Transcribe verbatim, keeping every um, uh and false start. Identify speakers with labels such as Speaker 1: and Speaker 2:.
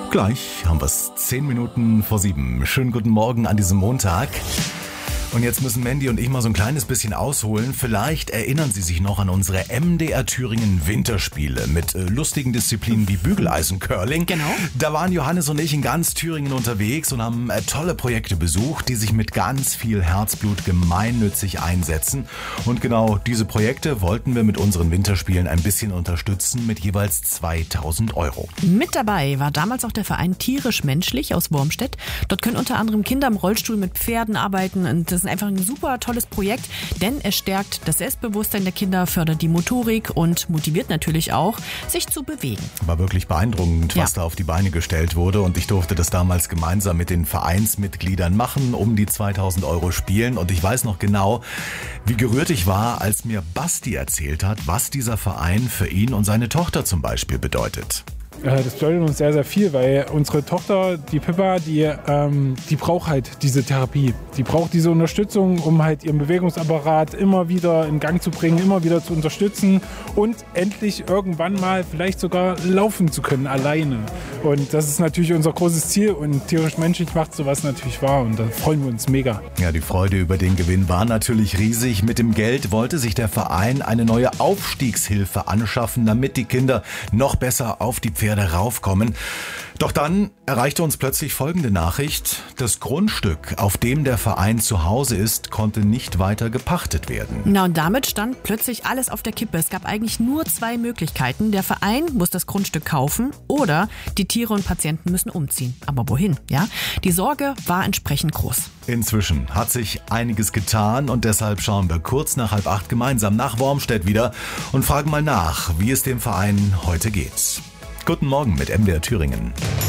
Speaker 1: Gleich haben wir es zehn Minuten vor sieben. Schönen guten Morgen an diesem Montag. Und jetzt müssen Mandy und ich mal so ein kleines bisschen ausholen. Vielleicht erinnern Sie sich noch an unsere M D R Thüringen Winterspiele mit äh, lustigen Disziplinen wie Bügeleisen-Curling.
Speaker 2: Genau.
Speaker 1: Da waren Johannes und ich in ganz Thüringen unterwegs und haben äh, tolle Projekte besucht, die sich mit ganz viel Herzblut gemeinnützig einsetzen. Und genau diese Projekte wollten wir mit unseren Winterspielen ein bisschen unterstützen mit jeweils zweitausend Euro.
Speaker 2: Mit dabei war damals auch der Verein Tierisch-Menschlich aus Wormstedt. Dort können unter anderem Kinder im Rollstuhl mit Pferden arbeiten und das ist einfach ein super tolles Projekt, denn es stärkt das Selbstbewusstsein der Kinder, fördert die Motorik und motiviert natürlich auch, sich zu bewegen.
Speaker 1: War wirklich beeindruckend, was
Speaker 2: Ja.
Speaker 1: da auf die Beine gestellt wurde, und ich durfte das damals gemeinsam mit den Vereinsmitgliedern machen, um die zweitausend Euro spielen, und ich weiß noch genau, wie gerührt ich war, als mir Basti erzählt hat, was dieser Verein für ihn und seine Tochter zum Beispiel bedeutet.
Speaker 3: Das bedeutet uns sehr, sehr viel, weil unsere Tochter, die Pippa, die, ähm, die braucht halt diese Therapie. Die braucht diese Unterstützung, um halt ihren Bewegungsapparat immer wieder in Gang zu bringen, immer wieder zu unterstützen und endlich irgendwann mal vielleicht sogar laufen zu können, alleine. Und das ist natürlich unser großes Ziel, und Tierisch-Menschlich macht sowas natürlich wahr, und da freuen wir uns mega.
Speaker 1: Ja, die Freude über den Gewinn war natürlich riesig. Mit dem Geld wollte sich der Verein eine neue Aufstiegshilfe anschaffen, damit die Kinder noch besser auf die Pferde raufkommen. Doch dann erreichte uns plötzlich folgende Nachricht: Das Grundstück, auf dem der Verein zu Hause ist, konnte nicht weiter gepachtet werden.
Speaker 2: Na, und damit stand plötzlich alles auf der Kippe. Es gab eigentlich nur zwei Möglichkeiten. Der Verein muss das Grundstück kaufen oder die Tiere und Patienten müssen umziehen. Aber wohin? Ja? Die Sorge war entsprechend groß.
Speaker 1: Inzwischen hat sich einiges getan, und deshalb schauen wir kurz nach halb acht gemeinsam nach Wormstedt wieder und fragen mal nach, wie es dem Verein heute geht. Guten Morgen mit M D R Thüringen.